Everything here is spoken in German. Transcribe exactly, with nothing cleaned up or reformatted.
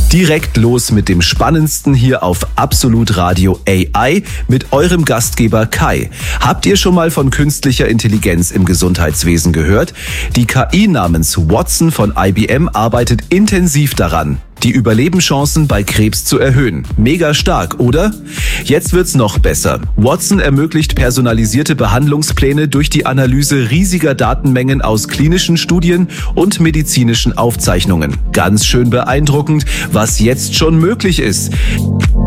Direkt los mit dem Spannendsten hier auf Absolut Radio A I mit eurem Gastgeber Kai. Habt ihr schon mal von künstlicher Intelligenz im Gesundheitswesen gehört? Die K I namens Watson von I B M arbeitet intensiv daran, die Überlebenschancen bei Krebs zu erhöhen. Mega stark, oder? Jetzt wird's noch besser. Watson ermöglicht personalisierte Behandlungspläne durch die Analyse riesiger Datenmengen aus klinischen Studien und medizinischen Aufzeichnungen. Ganz schön beeindruckend, was jetzt schon möglich ist.